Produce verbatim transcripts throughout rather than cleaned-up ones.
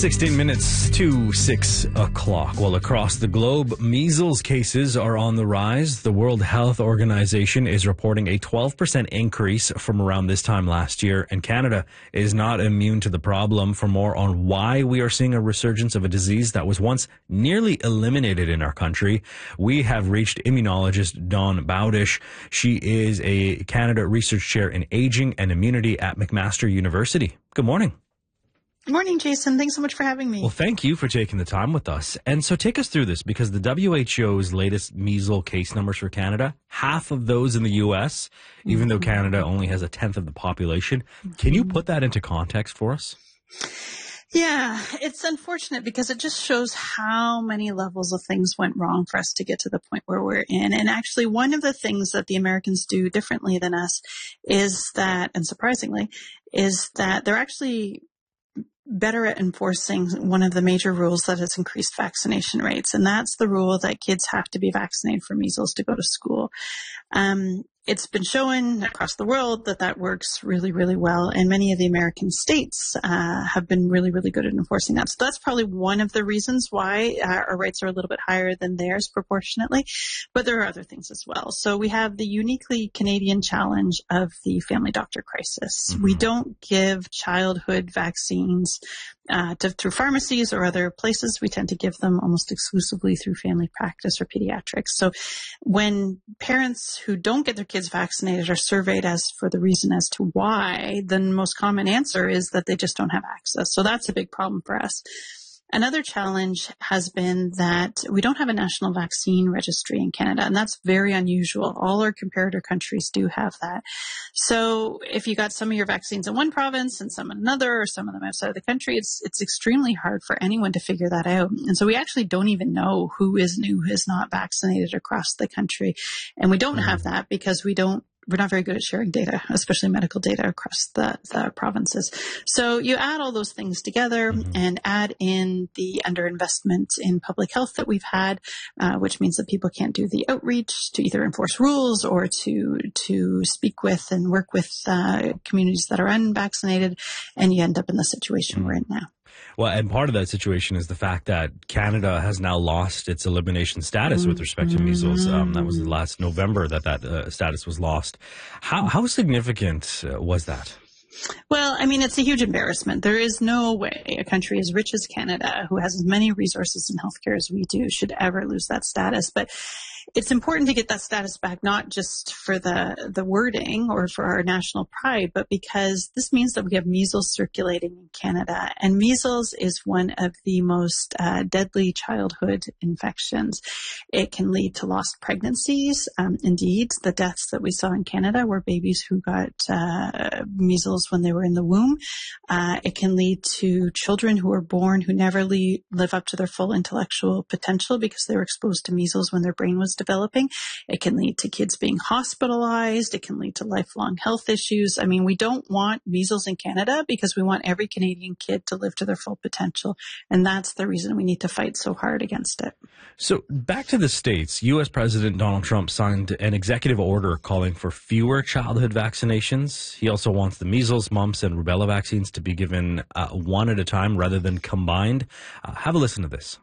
sixteen minutes to six o'clock. Well, across the globe, measles cases are on the rise. The World Health Organization is reporting a twelve percent increase from around this time last year, and Canada is not immune to the problem. For more on why we are seeing a resurgence of a disease that was once nearly eliminated in our country, we have reached immunologist Dawn Bowdish. She is a Canada Research Chair in Aging and Immunity at McMaster University. Good morning. Good morning, Jason. Thanks so much for having me. Well, thank you for taking the time with us. And so take us through this, because the W H O's latest measles case numbers for Canada, half of those in the U S, even mm-hmm. though Canada only has a tenth of the population. Mm-hmm. Can you put that into context for us? Yeah, it's unfortunate because it just shows how many levels of things went wrong for us to get to the point where we're in. And actually, one of the things that the Americans do differently than us is that, and surprisingly, is that they're actually better at enforcing one of the major rules that has increased vaccination rates. And that's the rule that kids have to be vaccinated for measles to go to school. Um, it's been shown across the world that that works really, really well. And many of the American states uh, have been really, really good at enforcing that. So that's probably one of the reasons why uh, our rates are a little bit higher than theirs proportionately. But there are other things as well. So we have the uniquely Canadian challenge of the family doctor crisis. Mm-hmm. We don't give childhood vaccines uh, to, through pharmacies or other places. We tend to give them almost exclusively through family practice or pediatrics. So when parents who don't get their kids vaccinated are surveyed as for the reason as to why, the most common answer is that they just don't have access. So that's a big problem for us. Another challenge has been that we don't have a national vaccine registry in Canada, and that's very unusual. All our comparator countries do have that. So if you got some of your vaccines in one province and some in another, or some of them outside of the country, it's it's extremely hard for anyone to figure that out. And so we actually don't even know who is and who is not vaccinated across the country. And we don't mm-hmm. have that because we don't We're not very good at sharing data, especially medical data across the, the provinces. So you add all those things together mm-hmm. and add in the underinvestment in public health that we've had, uh, which means that people can't do the outreach to either enforce rules or to to speak with and work with uh, communities that are unvaccinated, and you end up in the situation mm-hmm. we're in now. Well, and part of that situation is the fact that Canada has now lost its elimination status mm-hmm. with respect to measles. Um, that was last November that that uh, status was lost. How, how significant uh, was that? Well, I mean, it's a huge embarrassment. There is no way a country as rich as Canada, who has as many resources in healthcare as we do, should ever lose that status. But it's important to get that status back, not just for the, the wording or for our national pride, but because this means that we have measles circulating in Canada. And measles is one of the most uh, deadly childhood infections. It can lead to lost pregnancies. Um, indeed, the deaths that we saw in Canada were babies who got uh, measles when they were in the womb. Uh, it can lead to children who are born who never le- live up to their full intellectual potential because they were exposed to measles when their brain was developing. It can lead to kids being hospitalized. It can lead to lifelong health issues. I mean, we don't want measles in Canada because we want every Canadian kid to live to their full potential. And that's the reason we need to fight so hard against it. So back to the States, U S President Donald Trump signed an executive order calling for fewer childhood vaccinations. He also wants the measles, mumps, and rubella vaccines to be given uh, one at a time rather than combined. Uh, have a listen to this.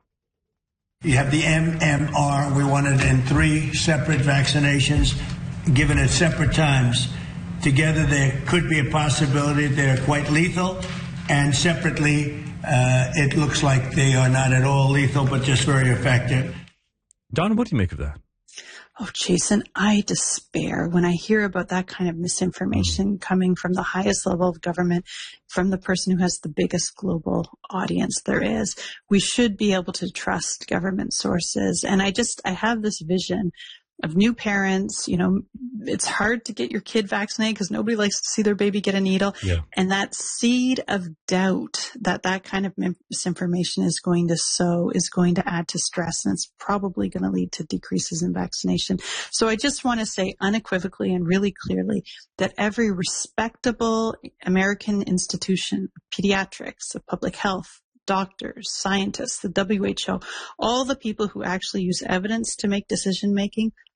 You have the M M R. We want it in three separate vaccinations, given at separate times. Together, there could be a possibility they're quite lethal, and separately, uh, it looks like they are not at all lethal, but just very effective. Don, what do you make of that? Oh, Jason, I despair when I hear about that kind of misinformation coming from the highest level of government, from the person who has the biggest global audience there is. We should be able to trust government sources. And I just, I have this vision of new parents. You know, it's hard to get your kid vaccinated because nobody likes to see their baby get a needle. Yeah. And that seed of doubt that that kind of misinformation is going to sow is going to add to stress, and it's probably going to lead to decreases in vaccination. So I just want to say unequivocally and really clearly that every respectable American institution, pediatrics, of public health, doctors, scientists, the W H O, all the people who actually use evidence to make decision making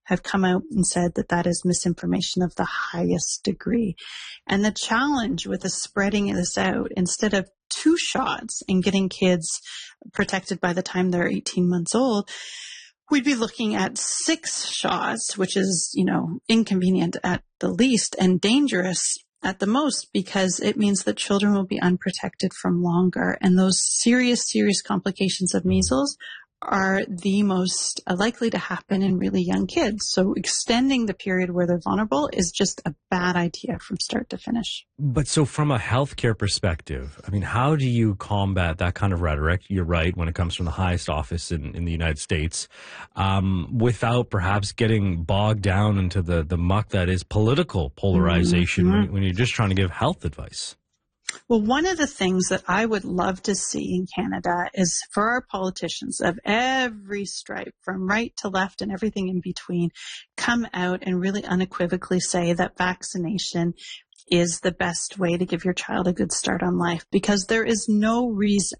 have come out and said that that is misinformation of the highest degree. And the challenge with the spreading this out, instead of two shots and getting kids protected by the time they're eighteen months old, we'd be looking at six shots, which is, you know, inconvenient at the least and dangerous at the most, because it means that children will be unprotected from longer. And those serious, serious complications of measles are the most likely to happen in really young kids. So extending the period where they're vulnerable is just a bad idea from start to finish. But so from a healthcare perspective, I mean, how do you combat that kind of rhetoric? You're right, when it comes from the highest office in, in the United States, um, without perhaps getting bogged down into the, the muck that is political polarization mm-hmm. when, when you're just trying to give health advice? Well, one of the things that I would love to see in Canada is for our politicians of every stripe, from right to left and everything in between, come out and really unequivocally say that vaccination is the best way to give your child a good start on life, because there is no reason